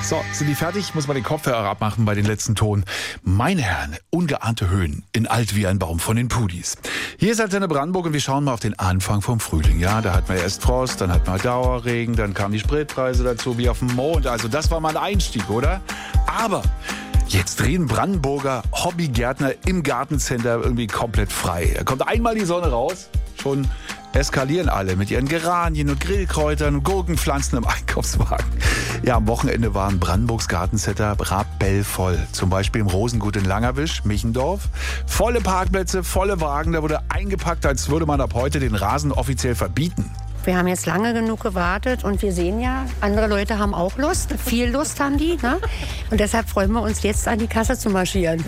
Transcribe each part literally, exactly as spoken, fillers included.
So, sind die fertig? Muss man den Kopfhörer abmachen bei den letzten Ton. Meine Herren, ungeahnte Höhen in Alt wie ein Baum von den Pudis. Hier ist Antenne Brandenburg und wir schauen mal auf den Anfang vom Frühling. Ja, da hatten wir erst Frost, dann hatten wir Dauerregen, dann kamen die Spritpreise dazu wie auf dem Mond. Also das war mal ein Einstieg, oder? Aber jetzt drehen Brandenburger Hobbygärtner im Gartencenter irgendwie komplett frei. Da kommt einmal die Sonne raus, schon eskalieren alle mit ihren Geranien und Grillkräutern und Gurkenpflanzen im Einkaufswagen. Ja, am Wochenende waren Brandenburgs Gartencenter rappellvoll. Zum Beispiel im Rosengut in Langerwisch, Michendorf. Volle Parkplätze, volle Wagen. Da wurde eingepackt, als würde man ab heute den Rasen offiziell verbieten. Wir haben jetzt lange genug gewartet und wir sehen ja, andere Leute haben auch Lust. Viel Lust haben die. Ne? Und deshalb freuen wir uns jetzt, an die Kasse zu marschieren.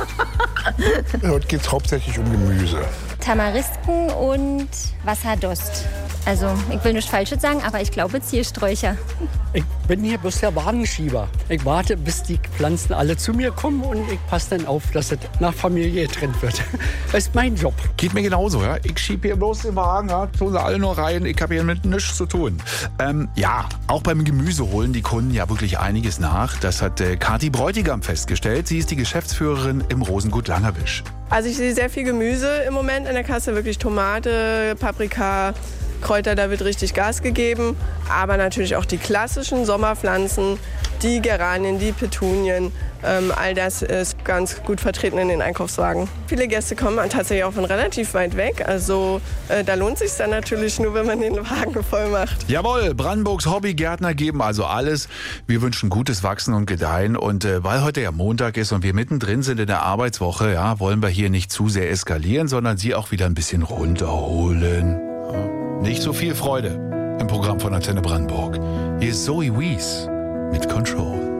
Heute geht es hauptsächlich um Gemüse. Tamarisken und Wasserdost. Also, ich will nichts Falsches sagen, aber ich glaube Ziersträucher. Ich bin hier bloß der Wagenschieber. Ich warte, bis die Pflanzen alle zu mir kommen und ich passe dann auf, dass es nach Familie getrennt wird. Das ist mein Job. Geht mir genauso, ja. Ich schiebe hier bloß den Wagen, ja, tun sie alle nur rein. Ich habe hier mit nichts zu tun. Ähm, ja, auch beim Gemüse holen die Kunden ja wirklich einiges nach. Das hat äh, Kathi Bräutigam festgestellt. Sie ist die Geschäftsführerin im Rosengut Langerwisch. Also ich sehe sehr viel Gemüse im Moment in der Kasse, wirklich Tomate, Paprika, Kräuter, da wird richtig Gas gegeben. Aber natürlich auch die klassischen Sommerpflanzen, die Geranien, die Petunien, ähm, all das ist ganz gut vertreten in den Einkaufswagen. Viele Gäste kommen tatsächlich auch von relativ weit weg, also äh, da lohnt es sich dann natürlich nur, wenn man den Wagen voll macht. Jawohl, Brandenburgs Hobbygärtner geben also alles. Wir wünschen gutes Wachsen und Gedeihen und äh, weil heute ja Montag ist und wir mittendrin sind in der Arbeitswoche, ja, wollen wir hier nicht zu sehr eskalieren, sondern Sie auch wieder ein bisschen runterholen. Nicht so viel Freude im Programm von Antenne Brandenburg. Hier ist Zoe Wies mit Control.